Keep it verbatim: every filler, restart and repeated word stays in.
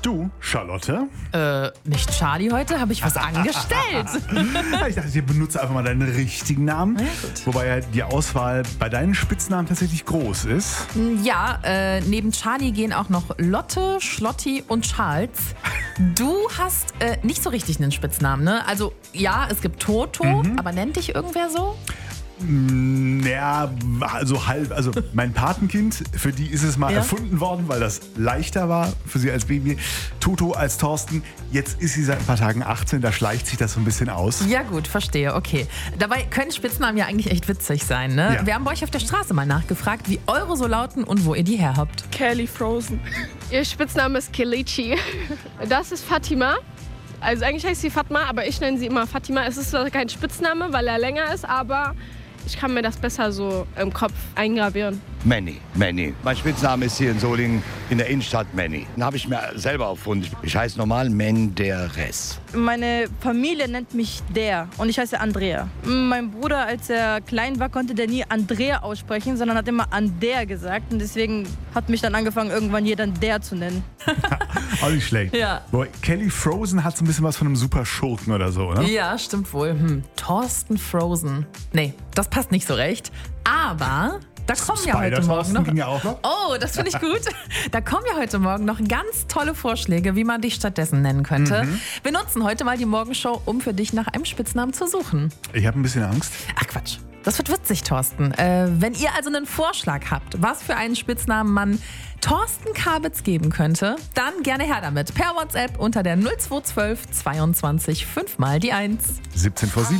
Du, Charlotte? Äh, nicht Charlie heute? Habe ich was angestellt? Ich dachte, ich benutze einfach mal deinen richtigen Namen. Ja, gut. Wobei ja die Auswahl bei deinen Spitznamen tatsächlich groß ist. Ja, äh, neben Charlie gehen auch noch Lotte, Schlotti und Charles. Du hast äh, nicht so richtig einen Spitznamen, ne? Also ja, es gibt Toto, Mhm. aber nennt dich irgendwer so? Ja, also halb, also mein Patenkind, für die ist es mal Ja. erfunden worden, weil das leichter war für sie als Baby. Toto als Thorsten, jetzt ist sie seit ein paar Tagen achtzehn, da schleicht sich das so ein bisschen aus. Ja gut, verstehe, okay. Dabei können Spitznamen ja eigentlich echt witzig sein, ne? Ja. Wir haben bei euch auf der Straße mal nachgefragt, wie eure so lauten und wo ihr die her habt. Kelly Frozen. Ihr Spitzname ist Kelechi. Das ist Fatima. Also eigentlich heißt sie Fatma, aber ich nenne sie immer Fatima. Es ist zwar kein Spitzname, weil er länger ist, aber ich kann mir das besser so im Kopf eingravieren. Manny, Manny. Mein Spitzname ist hier in Solingen in der Innenstadt Manny. Den habe ich mir selber erfunden. Ich heiße normal Menderes. Meine Familie nennt mich der und ich heiße Andrea. Mein Bruder, als er klein war, konnte der nie Andrea aussprechen, sondern hat immer Ander gesagt. Und deswegen hat mich dann angefangen, irgendwann jeder der zu nennen. Auch nicht schlecht. Ja. Boah, Kelly Frozen hat so ein bisschen was von einem super Schurken oder so, ne? Ja, stimmt wohl. Hm. Thorsten Frozen. Nee, das passt nicht so recht. Aber da kommen ja heute Morgen Spider-Thorsten noch... ging ja auch noch. Oh, das finde ich gut. Da kommen ja heute Morgen noch ganz tolle Vorschläge, wie man dich stattdessen nennen könnte. Mhm. Wir nutzen heute mal die Morgenshow, um für dich nach einem Spitznamen zu suchen. Ich habe ein bisschen Angst. Ach Quatsch. Das wird witzig, Thorsten. Äh, wenn ihr also einen Vorschlag habt, was für einen Spitznamen man Thorsten Kabitz geben könnte, dann gerne her damit. Per WhatsApp unter der null zwei zwölf zweiundzwanzig fünf mal die eins. siebzehn vor sieben.